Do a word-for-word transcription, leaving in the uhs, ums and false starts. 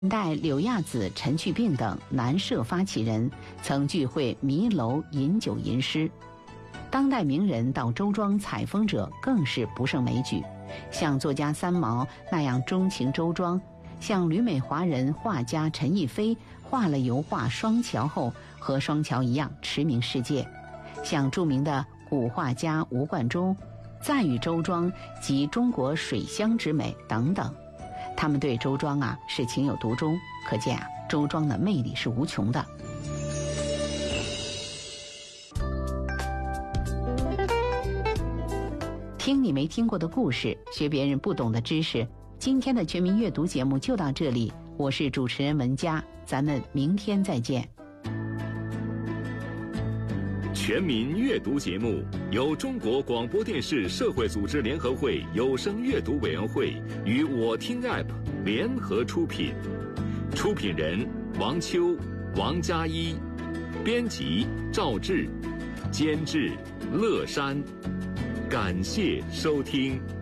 代柳亚子、陈去病等南社发起人曾聚会迷楼饮酒吟诗，当代名人到周庄采风者更是不胜枚举，像作家三毛那样钟情周庄，像旅美华人画家陈逸飞画了油画《双桥》后和双桥一样驰名世界，像著名的古画家吴冠中赞誉周庄及中国水乡之美等等。他们对周庄啊是情有独钟，可见啊周庄的魅力是无穷的。听你没听过的故事，学别人不懂的知识。今天的全民阅读节目就到这里，我是主持人文佳，咱们明天再见。 全民阅读节目由中国广播电视社会组织联合会有声阅读委员会与我听 App 联合出品，出品人王秋、王佳一，编辑赵志，监制乐山。感谢收听。